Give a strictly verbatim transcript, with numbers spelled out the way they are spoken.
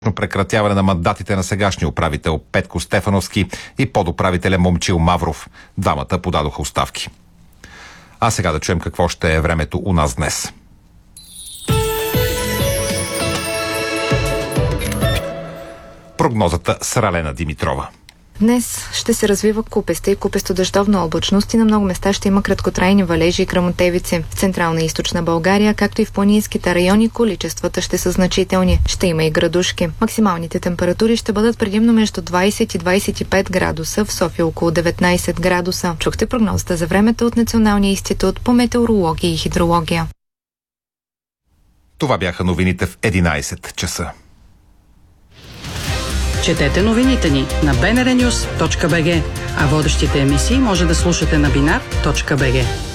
прекратяване на мандатите на сегашния управител Петко Стефановски и подуправителя Момчил Мавров. Двамата подадоха оставки. А сега да чуем какво ще е времето у нас днес. Прогнозата с Ралена Димитрова. Днес ще се развива купеста и купесто-дъждовна облачност и на много места ще има краткотрайни валежи и гръмотевици. В Централна и Източна България, както и в планинските райони, количествата ще са значителни. Ще има и градушки. Максималните температури ще бъдат предимно между двайсет и двайсет и пет градуса, в София около деветнайсет градуса. Чухте прогнозата за времето от Националния институт по метеорология и хидрология. Това бяха новините в единайсет часа. Четете новините ни на би ен ар нюс точка би джи, а водещите емисии може да слушате на бинар точка би джи.